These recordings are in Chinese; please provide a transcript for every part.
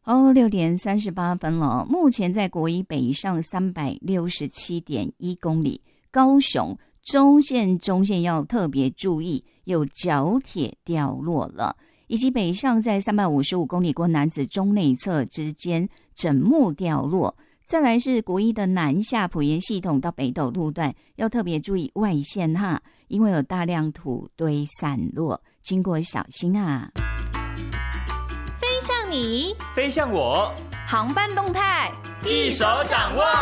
6:38了。目前在国一北上367.1公里，高雄中线要特别注意，有角铁掉落了，以及北上在355公里过南子中内侧之间枕木掉落。再来是国一的南下埔盐系统到北斗路段，要特别注意外线哈，因为有大量土堆散落，经过小心啊。 飞向你， 飞向我， 航班动态一手掌握。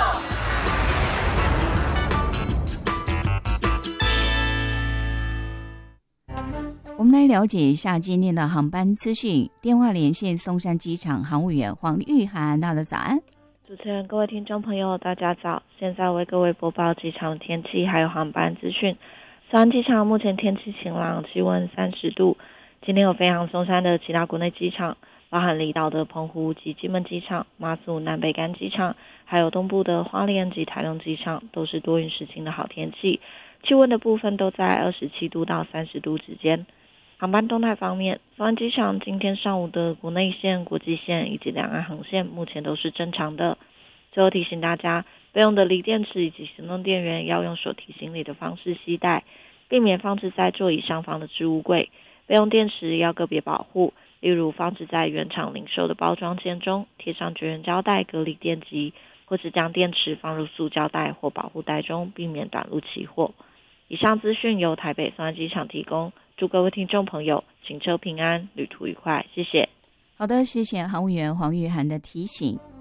我们来了解一下今天的航班资讯。电话连线松山机场航务员黄玉涵，大家早安。 主持人、各位听众朋友，大家早！现在为各位播报机场天气还有航班资讯。松山机场目前天气晴朗，气温30度。今天有飞航松山的其他国内机场，包含离岛的澎湖及金门机场、马祖南北干机场，还有东部的花莲及台东机场，都是多云时晴的好天气。气温的部分都在27度到30度之间。航班动态方面，松山机场今天上午的国内线、国际线以及两岸航线目前都是正常的。最后提醒大家，备用的锂电池以及行动电源要用手提行李的方式携带，避免放置在座椅上方的置物柜。备用电池要个别保护，例如放置在原厂零售的包装件中，贴上绝缘胶带隔离电极，或是将电池放入塑胶袋或保护袋中，避免短路起火。以上资讯由台北松山机场提供，祝各位听众朋友行车平安，旅途愉快，谢谢。 好的，谢谢航务员黄玉涵的提醒。